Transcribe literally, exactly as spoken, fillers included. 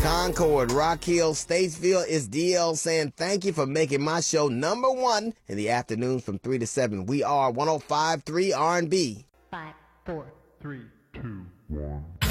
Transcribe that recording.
Concord, Rock Hill, Statesville, it's D L saying thank you for making my show number one in the afternoons from three to seven. We are one oh five point three R and B. Five, four, Three, two, one.